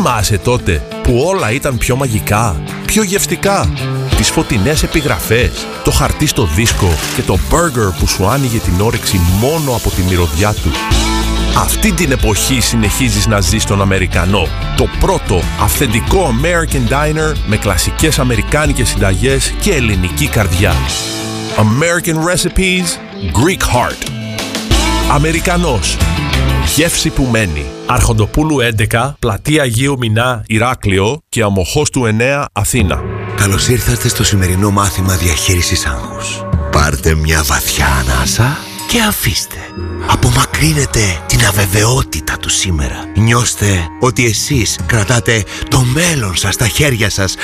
Θυμάσαι τότε που όλα ήταν πιο μαγικά, πιο γευστικά? Τις φωτεινές επιγραφές, το χαρτί στο δίσκο και το μπέργκερ που σου άνοιγε την όρεξη μόνο από τη μυρωδιά του. Αυτή την εποχή συνεχίζεις να ζεις τον Αμερικανό. Το πρώτο αυθεντικό American Diner με κλασικές αμερικάνικες συνταγές και ελληνική καρδιά. American Recipes, Greek Heart. Αμερικανός. Γεύση που μένει. Αρχοντοπούλου 11, Πλατεία Αγίου Μινά, Ηράκλειο και Αμοχώστου 9, Αθήνα. Καλώς ήρθατε στο σημερινό μάθημα διαχείρισης άγχους. Πάρτε μια βαθιά ανάσα και αφήστε. Απομακρύνετε την αβεβαιότητα του σήμερα. Νιώστε ότι εσείς κρατάτε το μέλλον σας στα χέρια σας.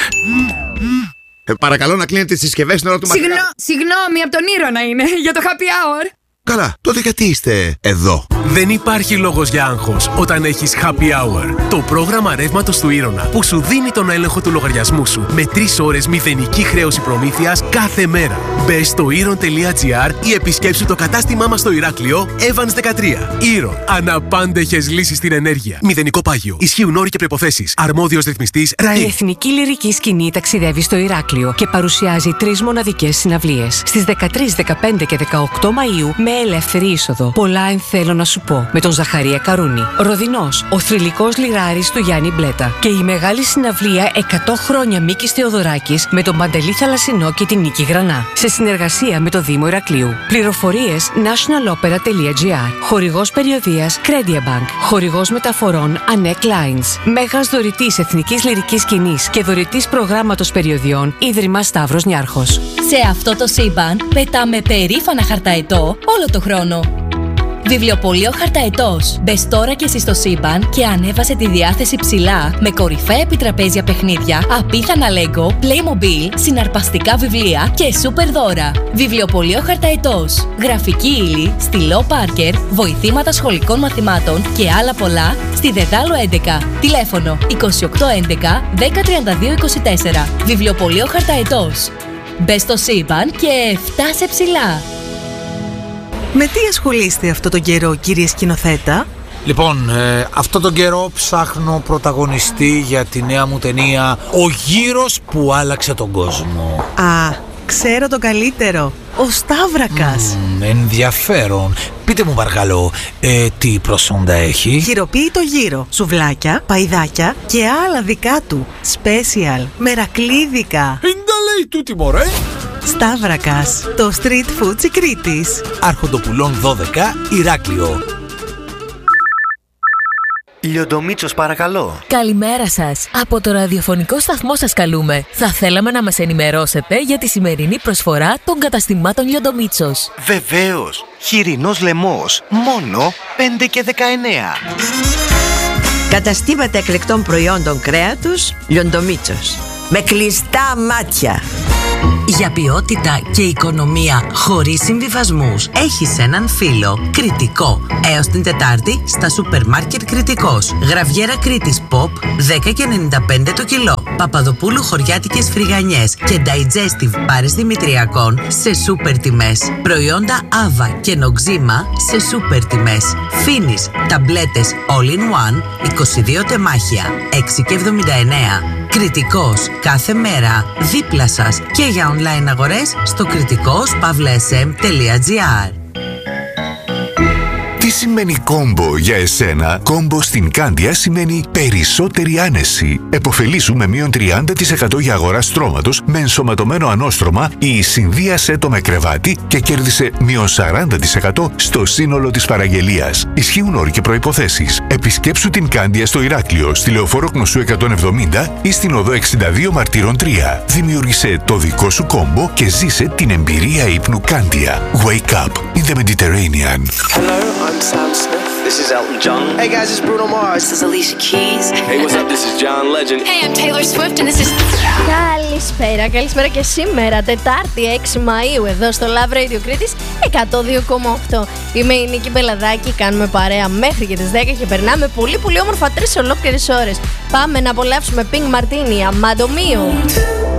Παρακαλώ να κλείνετε τις συσκευές στην ώρα του μαθήματος. Συγγνώμη, από τον Ήρωνα είναι, για το happy hour. Καλά, τότε γιατί είστε εδώ? Δεν υπάρχει λόγος για άγχος όταν έχεις Happy Hour. Το πρόγραμμα ρεύματος του Ήρωνα που σου δίνει τον έλεγχο του λογαριασμού σου με 3 ώρες μηδενική χρέωση προμήθειας κάθε μέρα. Μπες στο Iron.gr ή επισκέψου το κατάστημά μας στο Ηράκλειο Evans 13. Iron. Αναπάντεχες λύσεις στην ενέργεια. Μηδενικό πάγιο. Ισχύουν όροι και προϋποθέσεις. Αρμόδιος ρυθμιστής ΡΑΕ. Η Εθνική Λυρική Σκηνή ταξιδεύει στο Ηράκλειο και παρουσιάζει 3 μοναδικές συναυλίες. Στις 13, 15 και 18 Μαΐου με ελεύθερη είσοδο. Πολλά θέλω να σου πω με τον Ζαχαρία Καρούνη. Ροδινός, ο θρυλικός λιράρης του Γιάννη Μπλέτα. Και η μεγάλη συναυλία 100 χρόνια Μίκης Θεοδωράκης με τον Παντελή Θαλασσινό και την Νίκη Γρανά. Σε συνεργασία με το Δήμο Ηρακλείου. Πληροφορίες nationalopera.gr. Χορηγός περιοδίας Credia Bank. Χορηγός μεταφορών Anec Lines. Μέγας δωρητής Εθνικής Λυρικής Σκηνής και δωρητής προγράμματος περιοδιών Ίδρυμα Σταύρος Νιάρχος. Σε αυτό το σύμπαν πετάμε περήφανα χαρταετό όλο το χρόνο. Βιβλιοπωλείο Χαρταετός. Μπες τώρα και εσύ στο σύμπαν και ανέβασε τη διάθεση ψηλά με κορυφαία επιτραπέζια παιχνίδια, απίθανα Lego, Playmobil, συναρπαστικά βιβλία και σούπερ δώρα. Βιβλιοπωλείο Χαρταετός. Γραφική ύλη, στυλό Πάρκερ, βοηθήματα σχολικών μαθημάτων και άλλα πολλά στη Δεδάλο 11. Τηλέφωνο 2811 1032 24. Βιβλιοπωλείο Χαρταετός. Μπες στο σύμπαν και φτάσε ψηλά. Με τι ασχολείστε αυτό τον καιρό, κύριε σκηνοθέτα? Λοιπόν, αυτό τον καιρό ψάχνω πρωταγωνιστή για τη νέα μου ταινία «Ο γύρος που άλλαξε τον κόσμο». Α, ξέρω το καλύτερο. Ο Σταύρακας. Ενδιαφέρον. Πείτε μου παρακαλώ, τι προσόντα έχει? Χειροποίητο γύρο, σουβλάκια, παϊδάκια και άλλα δικά του. Special, μερακλίδικα. Πίντα λέει τούτη μωρέ. Σταύρακας, το street food της Κρήτης. Αρχοντοπουλών 12, Ηράκλειο. Λιοντομίτσος παρακαλώ. Καλημέρα σας. Από το ραδιοφωνικό σταθμό σας καλούμε. Θα θέλαμε να μας ενημερώσετε για τη σημερινή προσφορά των καταστημάτων Λιοντομίτσος. Βεβαίως, χοιρινός λαιμός, μόνο 5 και 19. Καταστήματα εκλεκτών προϊόντων κρέατος Λιοντομίτσος. Με κλειστά μάτια. Για ποιότητα και οικονομία χωρίς συμβιβασμούς έχεις έναν φίλο. Κρητικό. Έως την Τετάρτη στα σούπερ μάρκετ Κρητικός. Γραβιέρα Κρήτης Pop 10 και 95 το κιλό. Παπαδοπούλου χωριάτικες φρυγανιές και digestive πάρες Δημητριακών σε σούπερ τιμές. Προϊόντα Ava και Νοξίμα σε σούπερ τιμές. Φίνις ταμπλέτες All in One 22 τεμάχια 6 και 79. Κρητικός. Κάθε μέρα δίπλα σας και για online αγορές στο kritikos.sm.gr. Τι σημαίνει κόμπο για εσένα? Κόμπο στην Κάνδια σημαίνει περισσότερη άνεση. Εποφελήσου με μείον 30% για αγορά στρώματος με ενσωματωμένο ανώστρωμα ή συνδύασέ το με κρεβάτι και κέρδισε μείον 40% στο σύνολο της παραγγελίας. Ισχύουν όροι και προϋποθέσεις. Επισκέψου την Κάνδια στο Ηράκλειο, στη Λεωφόρο Κνωσού 170 ή στην οδό 62 Μαρτύρων 3. Δημιούργησε το δικό σου κόμπο και ζήσε την εμπειρία ύπνου Κάνδια. Wake up in the Mediterranean. I'm Sam Smith. This is Elton John. Hey guys, it's Bruno Mars. This is Alicia Keys. Hey, what's up? This is John Legend. Hey, I'm Taylor Swift and this is... Καλησπέρα και σήμερα Τετάρτη 6 Μαΐου εδώ στο Love Radio Κρήτης 102,8. Είμαι η Νίκη Μπελαδάκη, κάνουμε παρέα μέχρι και τις 10 και περνάμε πολύ πολύ όμορφα 3 ολόκληρες ώρες. Πάμε να απολαύσουμε Pink Martini, Amado Mio.